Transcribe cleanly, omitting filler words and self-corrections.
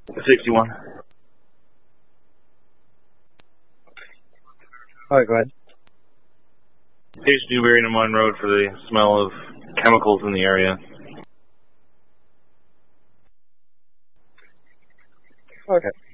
61. Alright, go ahead. Page Newberry and Mon Road for the smell of chemicals in the area. Okay.